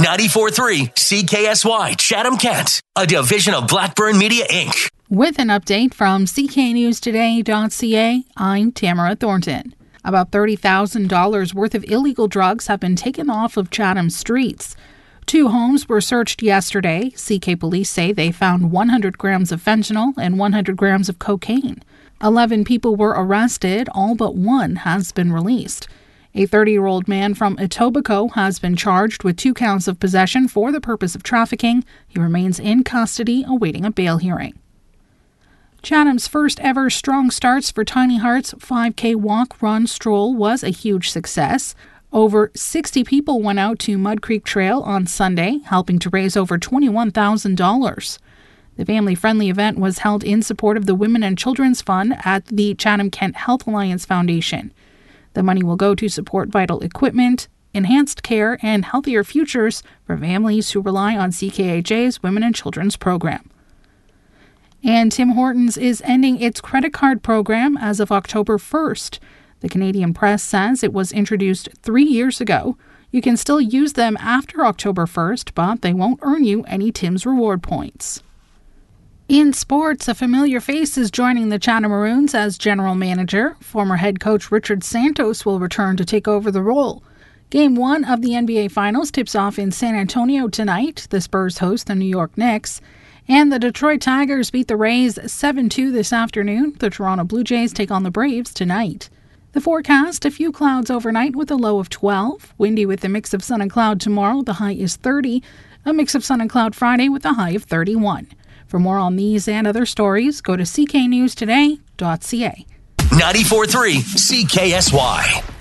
94.3 CKSY Chatham-Kent, a division of Blackburn Media, Inc. With an update from CKNewsToday.ca, I'm Tamara Thornton. About $30,000 worth of illegal drugs have been taken off of Chatham streets. 2 homes were searched yesterday. CK police say they found 100 grams of fentanyl and 100 grams of cocaine. 11 people were arrested, all but one has been released. A 30-year-old man from Etobicoke has been charged with 2 counts of possession for the purpose of trafficking. He remains in custody awaiting a bail hearing. Chatham's first ever Strong Starts for Tiny Hearts 5K walk, run, stroll was a huge success. Over 60 people went out to Mud Creek Trail on Sunday, helping to raise over $21,000. The family-friendly event was held in support of the Women and Children's Fund at the Chatham-Kent Health Alliance Foundation. The money will go to support vital equipment, enhanced care, and healthier futures for families who rely on CKHA's Women and Children's program. And Tim Hortons is ending its credit card program as of October 1st. The Canadian Press says it was introduced 3 years ago. You can still use them after October 1st, but they won't earn you any Tim's reward points. In sports, a familiar face is joining the Chatham Maroons as general manager. Former head coach Richard Santos will return to take over the role. Game 1 of the NBA Finals tips off in San Antonio tonight. The Spurs host the New York Knicks. And the Detroit Tigers beat the Rays 7-2 this afternoon. The Toronto Blue Jays take on the Braves tonight. The forecast, a few clouds overnight with a low of 12. Windy with a mix of sun and cloud tomorrow. The high is 30. A mix of sun and cloud Friday with a high of 31. For more on these and other stories, go to cknewstoday.ca. 94.3 CKSY.